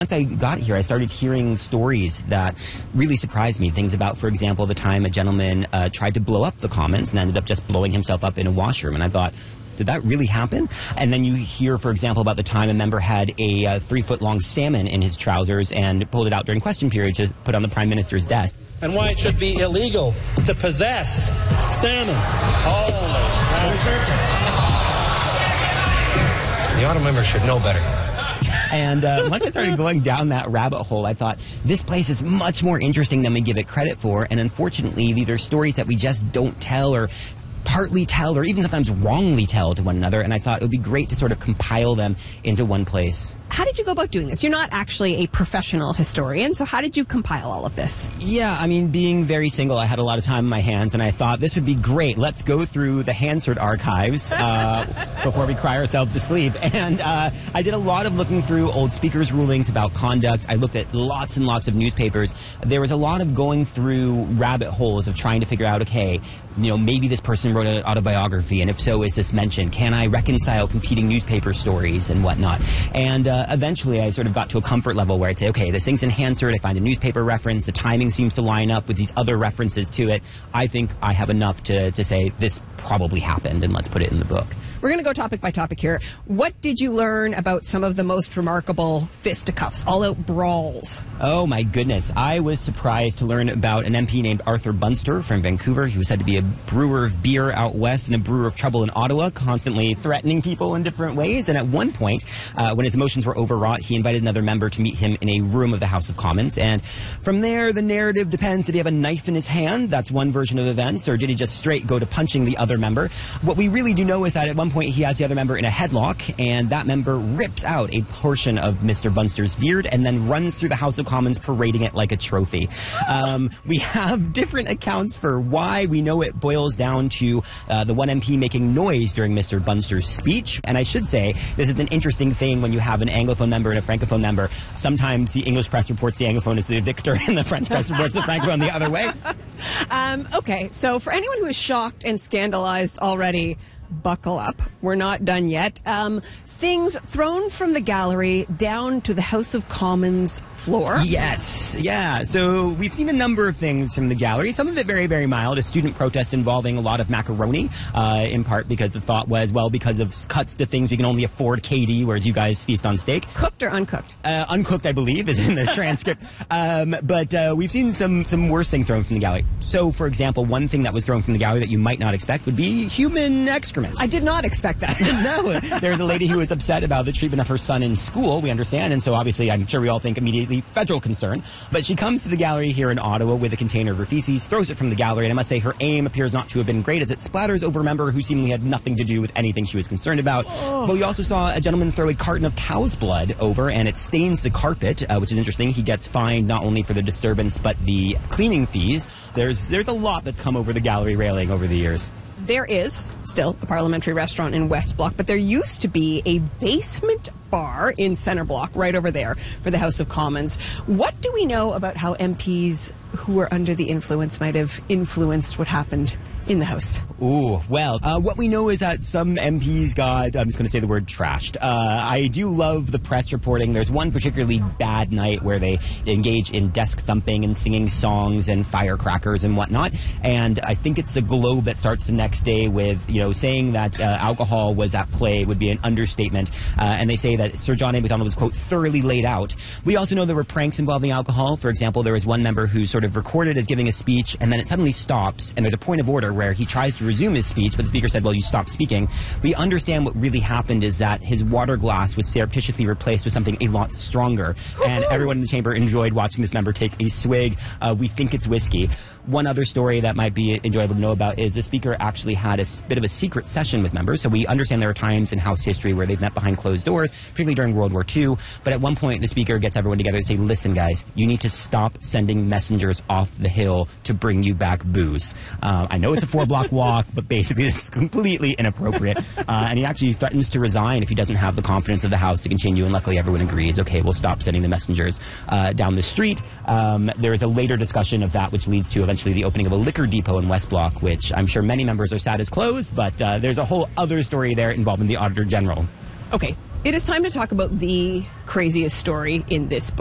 Once I got here, I started hearing stories that really surprised me. Things about, for example, the time a gentleman tried to blow up the Commons and ended up just blowing himself up in a washroom. And I thought, did that really happen? And then you hear, for example, about the time a member had a 3-foot-long salmon in his trousers and pulled it out during question period to put on the Prime Minister's desk. And why it should be illegal to possess salmon. The honourable member should know better. And once I started going down that rabbit hole, I thought, this place is much more interesting than we give it credit for. And unfortunately, these are stories that we just don't tell or partly tell or even sometimes wrongly tell to one another. And I thought it would be great to sort of compile them into one place. How did you go about doing this? You're not actually a professional historian, so how did you compile all of this? Yeah, I mean, being very single, I had a lot of time in my hands, and I thought this would be great. Let's go through the Hansard archives before we cry ourselves to sleep. And I did a lot of looking through old speakers' rulings about conduct. I looked at lots and lots of newspapers. There was a lot of going through rabbit holes of trying to figure out, okay, you know, maybe this person wrote an autobiography, and if so, is this mentioned? Can I reconcile competing newspaper stories and whatnot? And eventually I sort of got to a comfort level where I'd say, okay, this thing's in Hansard, I find a newspaper reference, the timing seems to line up with these other references to it. I think I have enough to say this probably happened, and let's put it in the book. We're going to go topic by topic here. What did you learn about some of the most remarkable fisticuffs, all-out brawls? Oh, my goodness. I was surprised to learn about an MP named Arthur Bunster from Vancouver. He was said to be a brewer of beer out west and a brewer of trouble in Ottawa, constantly threatening people in different ways. And at one point, when his emotions were overwrought, he invited another member to meet him in a room of the House of Commons. And from there, the narrative depends. Did he have a knife in his hand? That's one version of events. Or did he just straight go to punching the other member? What we really do know is that at one point he has the other member in a headlock, and that member rips out a portion of Mr. Bunster's beard and then runs through the House of Commons parading it like a trophy. We have different accounts for why. We know it boils down to the one MP making noise during Mr. Bunster's speech. And I should say, this is an interesting thing when you have an Anglophone member and a Francophone member. Sometimes the English press reports the Anglophone as the victor and the French press reports the Francophone the other way. Okay, so for anyone who is shocked and scandalized already, buckle up. We're not done yet. Things thrown from the gallery down to the House of Commons floor. Yes. Yeah. So we've seen a number of things from the gallery. Some of it very, very mild. A student protest involving a lot of macaroni, in part because the thought was, well, because of cuts to things we can only afford KD, whereas you guys feast on steak. Cooked or uncooked? Uncooked, I believe, is in the transcript. But we've seen some worse things thrown from the gallery. So, for example, one thing that was thrown from the gallery that you might not expect would be human excrement. I did not expect that. No. There's a lady who was upset about the treatment of her son in school, we understand, and so obviously I'm sure we all think immediately federal concern. But she comes to the gallery here in Ottawa with a container of her feces, throws it from the gallery, and I must say her aim appears not to have been great as it splatters over a member who seemingly had nothing to do with anything she was concerned about. Oh. But we also saw a gentleman throw a carton of cow's blood over, and it stains the carpet, which is interesting. He gets fined not only for the disturbance, but the cleaning fees. There's a lot that's come over the gallery railing over the years. There is still a parliamentary restaurant in West Block, but there used to be a basement bar in Centre Block right over there for the House of Commons. What do we know about how MPs who were under the influence might have influenced what happened in the House? Ooh, well, what we know is that some MPs got, I'm just going to say the word trashed. I do love the press reporting. There's one particularly bad night where they engage in desk thumping and singing songs and firecrackers and whatnot. And I think it's the Globe that starts the next day with, saying that alcohol was at play would be an understatement. And they say that Sir John A. Macdonald was, quote, thoroughly laid out. We also know there were pranks involving alcohol. For example, there was one member who sort of recorded as giving a speech, and then it suddenly stops, and there's a point of order where he tries to resume his speech, but the speaker said, well, you stopped speaking. We understand what really happened is that his water glass was surreptitiously replaced with something a lot stronger, and everyone in the chamber enjoyed watching this member take a swig. We think it's whiskey. One other story that might be enjoyable to know about is the speaker actually had a bit of a secret session with members. So we understand there are times in House history where they've met behind closed doors, particularly during World War II. But at one point, the speaker gets everyone together to say, listen, guys, you need to stop sending messengers off the hill to bring you back booze. I know it's a 4-block walk, but basically it's completely inappropriate. And he actually threatens to resign if he doesn't have the confidence of the House to continue. And luckily, everyone agrees, okay, we'll stop sending the messengers down the street. There is a later discussion of that, which leads to eventually the opening of a liquor depot in West Block, which I'm sure many members are sad is closed, but there's a whole other story there involving the Auditor General. Okay, It is time to talk about the craziest story in this book.